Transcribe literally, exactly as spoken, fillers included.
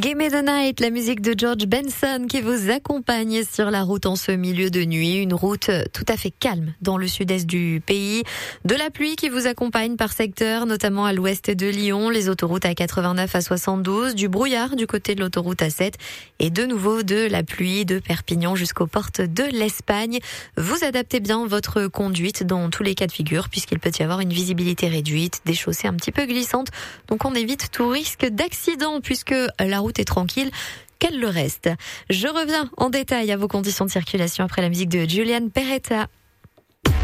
Give Me the Night, la musique de George Benson qui vous accompagne sur la route en ce milieu de nuit. Une route tout à fait calme dans le sud-est du pays. De la pluie qui vous accompagne par secteur, notamment à l'ouest de Lyon, les autoroutes A quatre-vingt-neuf à soixante-douze, du brouillard du côté de l'autoroute A sept et de nouveau de la pluie de Perpignan jusqu'aux portes de l'Espagne. Vous adaptez bien votre conduite dans tous les cas de figure puisqu'il peut y avoir une visibilité réduite, des chaussées un petit peu glissantes. Donc on évite tout risque d'accident puisque la route est tranquille. Qu'elle le reste. Je reviens en détail à vos conditions de circulation après la musique de Julian Peretta.